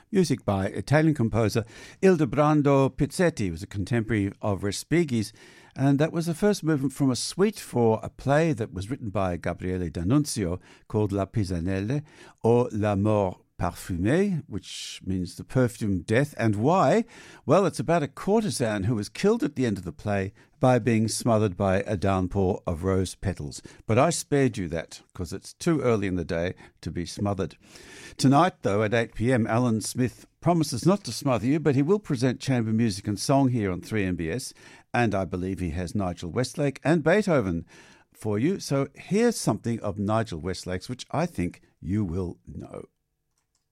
Music by Italian composer Ildebrando Pizzetti. He was a contemporary of Respighi's, and that was the first movement from a suite for a play that was written by Gabriele D'Annunzio called La Pisanelle, or La Mort Parfumée, which means the perfumed death. And why? Well, it's about a courtesan who was killed at the end of the play by being smothered by a downpour of rose petals. But I spared you that because it's too early in the day to be smothered. Tonight, though, at 8 p.m, Alan Smith promises not to smother you, but he will present chamber music and song here on 3MBS, and I believe he has Nigel Westlake and Beethoven for you. So here's something of Nigel Westlake's which I think you will know.